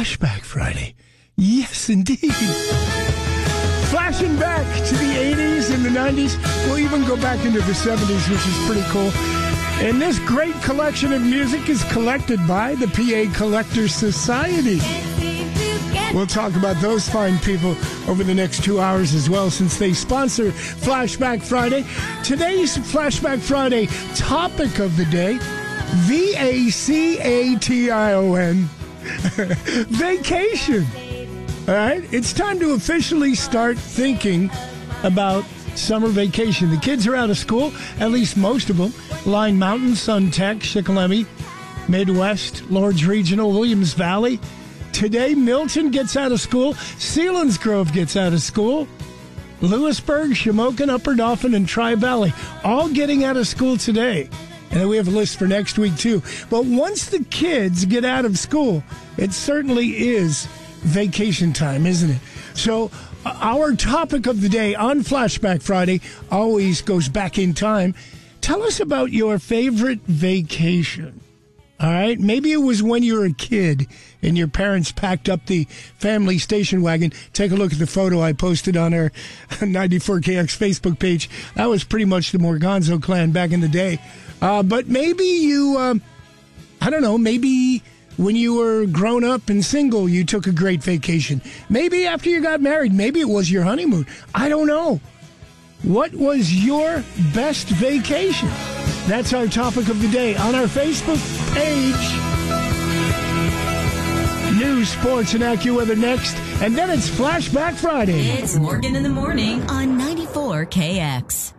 Flashback Friday. Yes, indeed. Flashing back to the 80s and the 90s. We'll even go back into the 70s, which is pretty cool. And this great collection of music is collected by the PA Collectors Society. We'll talk about those fine people over the next 2 hours as well, since they sponsor Flashback Friday. Today's Flashback Friday topic of the day, VACATION, vacation. All right, it's time to officially start thinking about summer vacation. The kids are out of school, at least most of them. Line Mountain, Sun Tech, Shikellamy, Midwest, Lords Regional, Williams Valley. Today, Milton gets out of school. Selinsgrove gets out of school. Lewisburg, Shamokin, Upper Dauphin, and Tri-Valley all getting out of school today. And then we have a list for next week, too. But once the kids get out of school, it certainly is vacation time, isn't it? So our topic of the day on Flashback Friday always goes back in time. Tell us about your favorite vacation. All right? Maybe it was when you were a kid and your parents packed up the family station wagon. Take a look at the photo I posted on our 94KX Facebook page. That was pretty much the Morganzo clan back in the day. But maybe you, I don't know, maybe when you were grown up and single, you took a great vacation. Maybe after you got married, maybe it was your honeymoon. I don't know. What was your best vacation? That's our topic of the day on our Facebook page. News, sports, and AccuWeather next. And then it's Flashback Friday. It's Morgan in the Morning on 94KX.